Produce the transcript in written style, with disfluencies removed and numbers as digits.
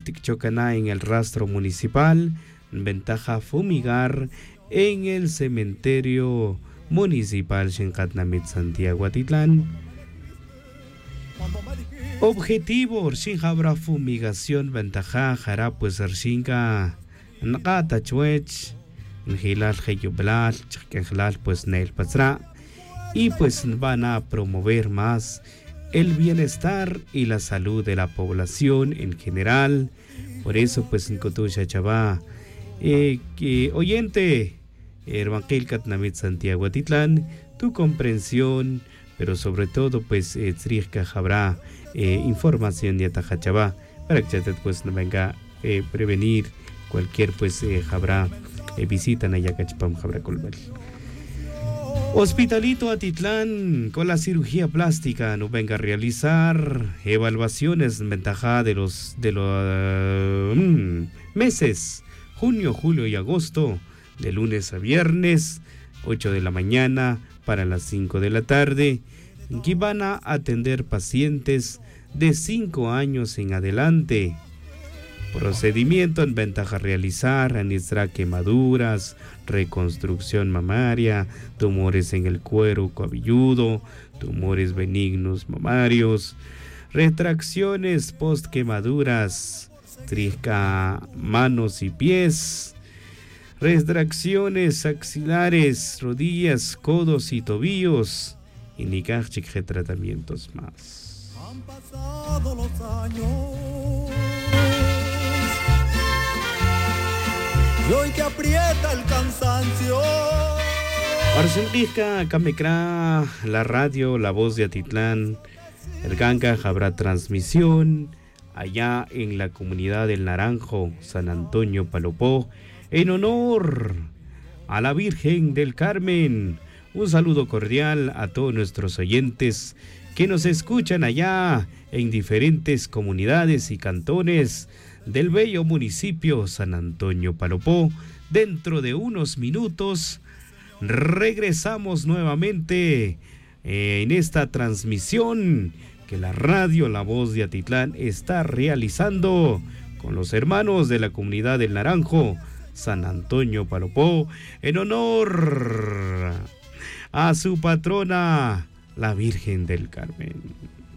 Tikchocana en el rastro municipal, ventaja fumigar en el cementerio municipal Xencatnamit Santiago Atitlán. Objetivo, habrá fumigación ventaja jara pues Arshinka Nakata Chuech, Ngilal Heyublal, Chakengilal pues Neil Patra, y pues van a promover más el bienestar y la salud de la población en general. Por eso pues en Cotucha Chabá, oyente, Hermanquil Catnamit Santiago Atitlán, tu comprensión, pero sobre todo pues Tzrika habrá información de Atajachabá para que pues no venga prevenir cualquier pues habrá visita en Ayacachpam habrá colbal. Hospitalito Atitlán con la cirugía plástica no venga a realizar evaluaciones en ventaja de los meses junio, julio y agosto, de lunes a viernes, 8 de la mañana para las 5 de la tarde, que van a atender pacientes de 5 años en adelante. Procedimiento en ventaja a realizar, administrar quemaduras, reconstrucción mamaria, tumores en el cuero cabelludo, tumores benignos mamarios, retracciones post quemaduras, trisca manos y pies, retracciones axilares, rodillas, codos y tobillos, y Nikachik tratamientos más. Han pasado los años y hoy que aprieta el cansancio. Arsenrijka, Kamekra, la radio, la voz de Atitlán, el Ganga habrá transmisión allá en la comunidad del Naranjo, San Antonio Palopó, en honor a la Virgen del Carmen. Un saludo cordial a todos nuestros oyentes que nos escuchan allá en diferentes comunidades y cantones del bello municipio San Antonio Palopó. Dentro de unos minutos regresamos nuevamente en esta transmisión que la radio La Voz de Atitlán está realizando con los hermanos de la comunidad del Naranjo, San Antonio Palopó, en honor a su patrona, la Virgen del Carmen.